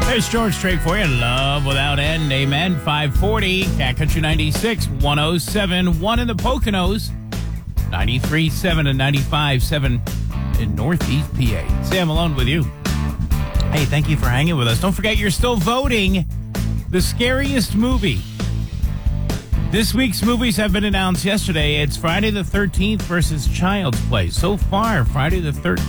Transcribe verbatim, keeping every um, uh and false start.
There's George Strait for you. Love without end. Amen. five forty. Cat Country ninety-six, one oh seven, one in the Poconos. ninety-three point seven and ninety-five point seven in Northeast P A. Sam Malone with you. Hey, thank you for hanging with us. Don't forget, you're still voting the scariest movie. This week's movies have been announced yesterday. It's Friday the thirteenth versus Child's Play. So far, Friday the thirteenth